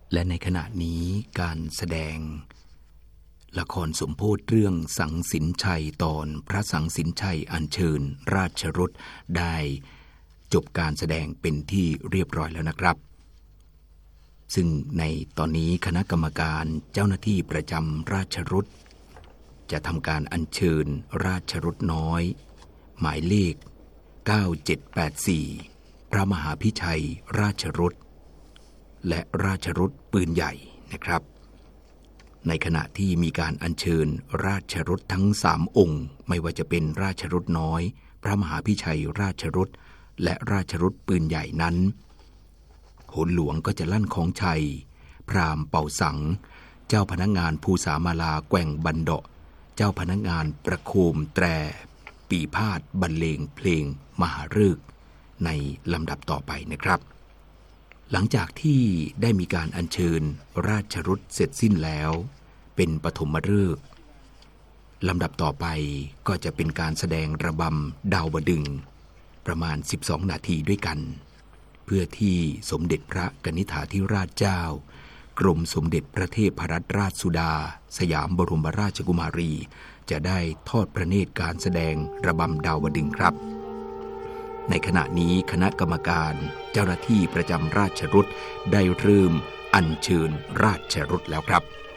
และในขณะนี้การแสดงละครสมโภชเรื่องสังสินชัยตอนพระสังสินชัยอัญเชิญราชรถได้จบการแสดงเป็นที่เรียบร้อยแล้วนะครับซึ่งในตอนนี้คณะกรรมการเจ้าหน้าที่ประจำราชรถจะทำการอัญเชิญราชรถน้อยหมายเลข9784พระมหาพิชัยราชรถและราชรถปืนใหญ่นะครับในขณะที่มีการอัญเชิญราชรถทั้ง3องค์ไม่ว่าจะเป็นราชรถน้อยพระมหาพิชัยราชรถและราชรถปืนใหญ่นั้นโหนหลวงก็จะลั่นของชัยพราหมณ์เป่าสังเจ้าพนักงานภูษามาลาแกว่งบันเดาะเจ้าพนักงานประโคมแตรปีพาทย์บรรเลงเพลงมหฤกษ์ในลำดับต่อไปนะครับหลังจากที่ได้มีการอัญเชิญราชรถเสร็จสิ้นแล้วเป็นปฐมฤกษ์ลำดับต่อไปก็จะเป็นการแสดงระบำดาวดึงประมาณ12นาทีด้วยกันเพื่อที่สมเด็จพระกนิษฐาธิราชเจ้ากรมสมเด็จพระเทพรัตนราชสุดาสยามบรมราชกุมารีจะได้ทอดพระเนตรการแสดงระบำดาวดึงครับในขณะนี้คณะกรรมการเจ้าหน้าที่ประจำราชรถได้เริ่มอัญเชิญราชรถแล้วครับ